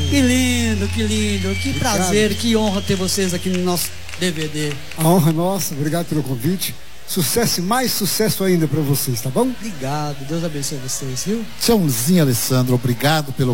Que lindo, que lindo. Que Obrigado. prazer, que honra ter vocês aqui no nosso DVD. A honra é nossa, obrigado pelo convite. Sucesso e mais sucesso ainda para vocês, tá bom? Obrigado, Deus abençoe vocês, viu? Tchauzinho, Alessandro, obrigado pelo